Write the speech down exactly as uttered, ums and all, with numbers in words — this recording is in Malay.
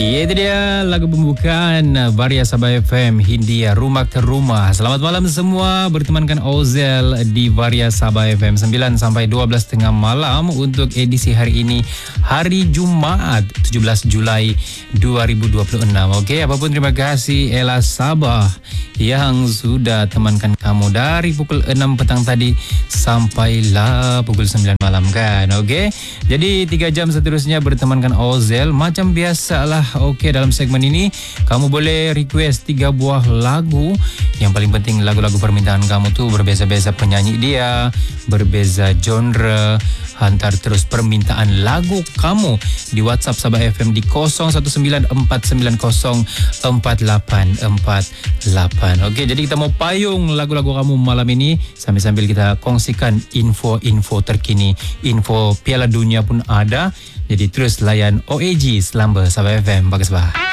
Ya, itu dia lagu pembukaan Varia Sabah F M Hindia Rumah ke Rumah. Selamat malam semua, bertemankan Ozel di Varia Sabah F M sembilan sampai dua belas tengah malam untuk edisi hari ini, hari Jumaat tujuh belas Julai dua ribu dua puluh enam. Okey, apapun terima kasih Ella Sabah yang sudah temankan kamu dari pukul enam petang tadi sampailah pukul sembilan malam kan. Okey. Jadi tiga jam seterusnya bertemankan Ozel macam biasalah. Okey, dalam segmen ini kamu boleh request tiga buah lagu. Yang paling penting lagu-lagu permintaan kamu tuh berbeza-beza penyanyi dia, berbeza genre. Hantar terus permintaan lagu kamu di WhatsApp Sabah F M di kosong satu sembilan empat sembilan kosong empat lapan empat lapan. Okey, jadi kita mau payung lagu-lagu kamu malam ini sambil-sambil kita kongsikan info-info terkini. Info Piala Dunia pun ada. Jadi terus layan O A G Selamba Sabah F M. Bagus bah.